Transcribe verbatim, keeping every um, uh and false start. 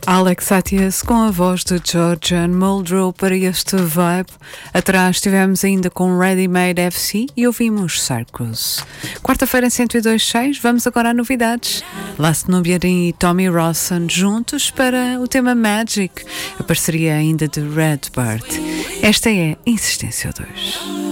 Alex Atias com a voz de Georgian Muldrow para este vibe. Atrás estivemos ainda com Ready Made F C e ouvimos Circus. Quarta-feira em cento e dois ponto seis, vamos agora a novidades. Last Nubian e Tommy Rawson juntos para o tema Magic, a parceria ainda de Redbird. Esta é Insistência dois.